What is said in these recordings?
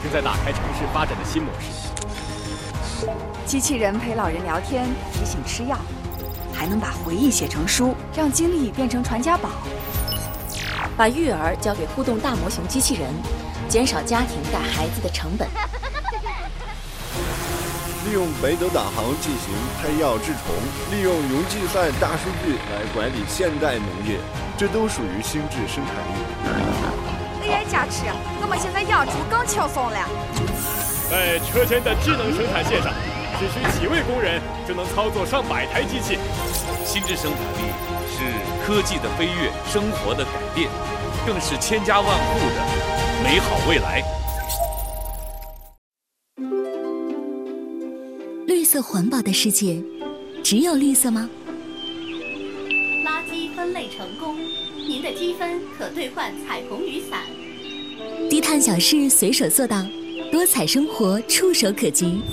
正在打开城市发展的新模式。 机器人陪老人聊天，提醒吃药，还能把回忆写成书，让经历变成传家宝。 把育儿交给互动大模型机器人，减少家庭带孩子的成本。 利用北斗导航进行配药治虫，利用云计算大数据来管理现代农业，这都属于心智生产力。 AI 加持，我们现在养猪更轻松了。 在车间的智能生产线上，只需几位工人就能操作上百台机器。 心智生产力是科技的飞跃，生活的改变，更是千家万户的美好未来。 绿色环保的世界，只有绿色吗？ 垃圾分类成功，您的积分可兑换彩虹雨伞。 低碳小事随手做到，多彩生活触手可及。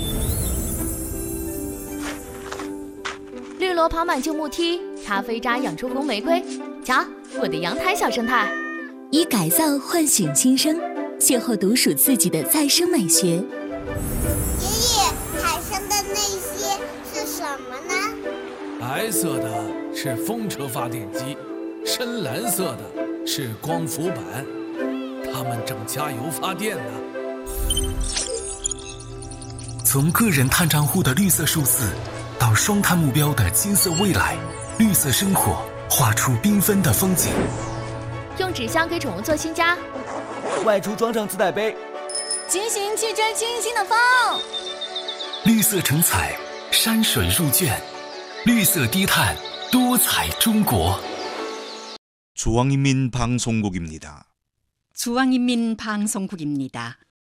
绿萝跑满旧木梯，咖啡渣养出红玫瑰。瞧，我的阳台小生态。 以改造唤醒新生，邂逅独属自己的再生美学。 爷爷，海上的那些是什么呢？ 白色的是风车发电机，深蓝色的是光伏板，它们正加油发电呢。 从个人碳账户的绿色数字，到双碳目标的金色未来，绿色生活画出缤纷的风景。 用纸箱给宠物做新家， 外出装上自带杯， 轻型汽车轻轻的放。 绿色成彩，山水入卷，绿色低碳，多彩中国。 중앙인민방송국입니다. 중앙인민방송국입니다.